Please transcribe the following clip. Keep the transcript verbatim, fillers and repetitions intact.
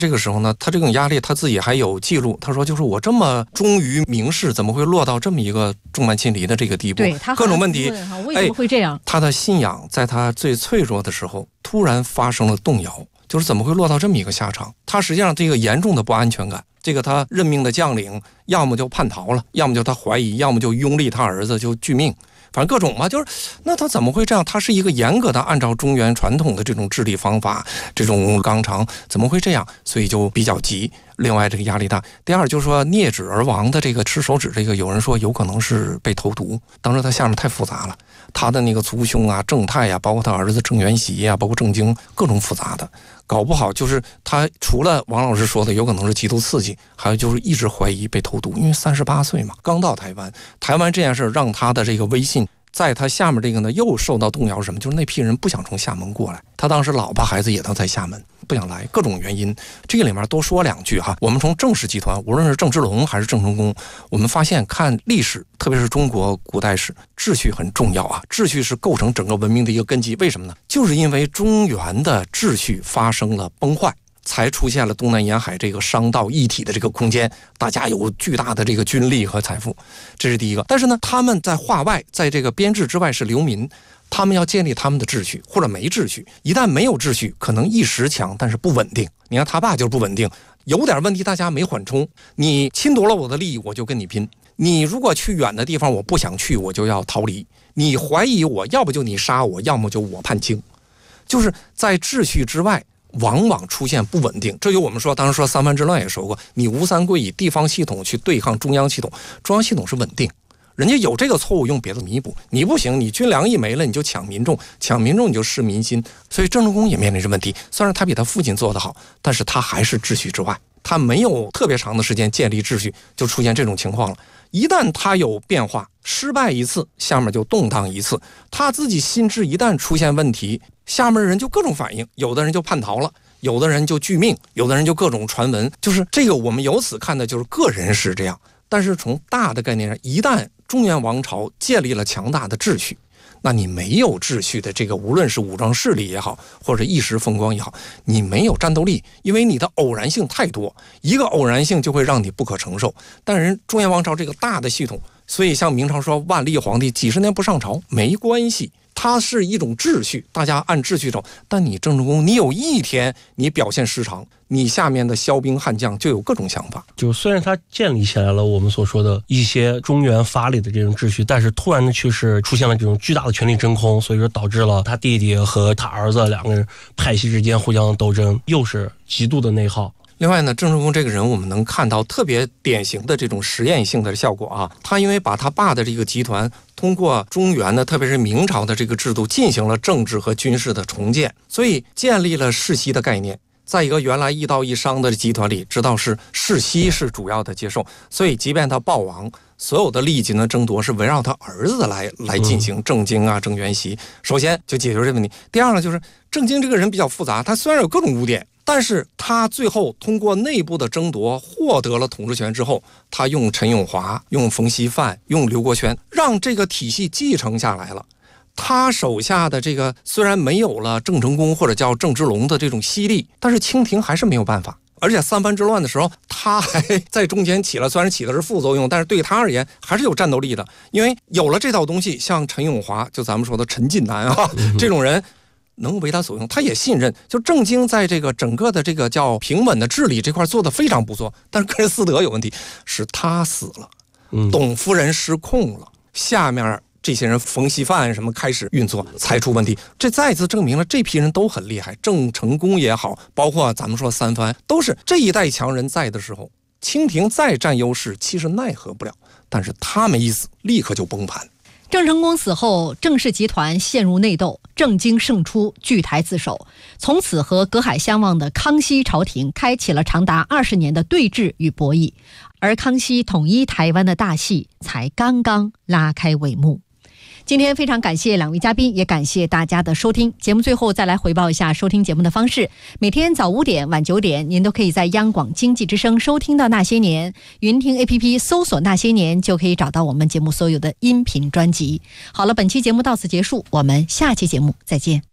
这个时候呢，他这种压力他自己还有记录，他说就是我这么忠于名士，怎么会落到这么一个重慢亲离的这个地步？ 对，他各种问题， 为什么会这样？ 他的信仰在他最脆弱的时候突然发生了动摇，就是怎么会落到这么一个下场？他实际上这个严重的不安全感，这个他任命的将领要么就叛逃了，要么就他怀疑，要么就拥立他儿子就拒命。反正各种嘛，就是那他怎么会这样？他是一个严格的按照中原传统的这种治理方法，这种纲常，怎么会这样？所以就比较急。另外这个压力大。第二就是说啮指而亡的这个吃手指，这个有人说有可能是被投毒，当时他下面太复杂了，他的那个族兄啊、郑泰啊，包括他儿子郑元喜啊，包括郑经，各种复杂的，搞不好就是他除了王老师说的有可能是极度刺激，还有就是一直怀疑被投毒，因为三十八岁嘛，刚到台湾，台湾这件事让他的这个威信在他下面这个呢又受到动摇。什么？就是那批人不想从厦门过来，他当时老婆孩子也都在厦门，不想来，各种原因。这个里面多说两句哈。我们从郑氏集团，无论是郑芝龙还是郑成功，我们发现看历史，特别是中国古代史，秩序很重要啊，秩序是构成整个文明的一个根基。为什么呢？就是因为中原的秩序发生了崩坏，才出现了东南沿海这个商道一体的这个空间，大家有巨大的这个军力和财富，这是第一个。但是呢，他们在化外，在这个编制之外是流民，他们要建立他们的秩序，或者没秩序。一旦没有秩序，可能一时强，但是不稳定。你看他爸就是不稳定，有点问题大家没缓冲，你侵夺了我的利益，我就跟你拼。你如果去远的地方，我不想去，我就要逃离。你怀疑我，要不就你杀我，要么就我判清。就是在秩序之外往往出现不稳定。这就我们说当时说三藩之乱也说过，你吴三桂以地方系统去对抗中央系统，中央系统是稳定，人家有这个错误用别的弥补，你不行，你军粮一没了你就抢民众，抢民众你就失民心。所以郑成功也面临着问题，虽然他比他父亲做得好，但是他还是秩序之外，他没有特别长的时间建立秩序，就出现这种情况了。一旦他有变化，失败一次，下面就动荡一次。他自己心智一旦出现问题，下面人就各种反应，有的人就叛逃了，有的人就拒命，有的人就各种传闻。就是这个我们由此看的就是个人是这样，但是从大的概念上，一旦中原王朝建立了强大的秩序，那你没有秩序的这个，无论是武装势力也好，或者一时风光也好，你没有战斗力，因为你的偶然性太多，一个偶然性就会让你不可承受。但是中原王朝这个大的系统，所以像明朝说万历皇帝几十年不上朝没关系，它是一种秩序，大家按秩序走。但你郑成功，你有一天你表现失常，你下面的骁兵悍将就有各种想法。 就虽然他建立起来了我们所说的一些中原法理的这种秩序，但是突然的去是出现了这种巨大的权力真空，所以说导致了他弟弟和他儿子两个人派系之间互相斗争，又是极度的内耗。 另外呢，郑成功这个人我们能看到特别典型的这种实验性的效果啊。他因为把他爸的这个集团通过中原的特别是明朝的这个制度进行了政治和军事的重建，所以建立了世袭的概念。在一个原来一道一商的集团里，知道是世袭是主要的接受，所以即便他暴亡，所有的利益的争夺是围绕他儿子来来进行。郑经啊、郑元喜，首先就解决这个问题。第二呢，就是郑经这个人比较复杂，他虽然有各种污点，但是他最后通过内部的争夺获得了统治权之后，他用陈永华、用冯锡范、用刘国轩，让这个体系继承下来了。他手下的这个虽然没有了郑成功或者叫郑芝龙的这种犀利，但是清廷还是没有办法。而且三藩之乱的时候，他还在中间起了，虽然起的是副作用，但是对他而言还是有战斗力的。因为有了这套东西，像陈永华，就咱们说的陈近南啊，这种人能为他所用，他也信任。就郑经在这个整个的这个叫平稳的治理这块做得非常不错，但是个人私德有问题，是他死了，董夫人失控了，下面这些人冯锡范什么开始运作才出问题。这再次证明了这批人都很厉害，郑成功也好，包括咱们说三藩，都是这一代强人在的时候，清廷再占优势其实奈何不了，但是他们一死立刻就崩盘。 郑成功死后，郑氏集团陷入内斗，郑经胜出，据台自首。从此和隔海相望的康熙朝廷开启了长达二十年的对峙与博弈，而康熙统一台湾的大戏才刚刚拉开帷幕。今天非常感谢两位嘉宾，也感谢大家的收听。节目最后再来回报一下收听节目的方式：每天早五点、晚九点，您都可以在央广经济之声收听到《那些年》，云听 A P P 搜索《那些年》就可以找到我们节目所有的音频专辑。好了，本期节目到此结束，我们下期节目再见。